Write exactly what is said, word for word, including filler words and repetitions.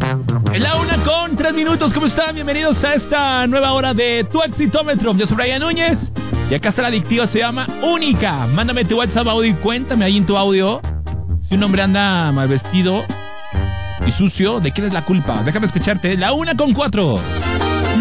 Es la una con tres minutos, ¿cómo están? Bienvenidos a esta nueva hora de Tu Exitómetro. Yo soy Brian Núñez y acá está la adictiva, se llama Única. Mándame tu WhatsApp audio y cuéntame ahí en tu audio si un hombre anda mal vestido y sucio, ¿de quién es la culpa? Déjame escucharte. La una con cuatro.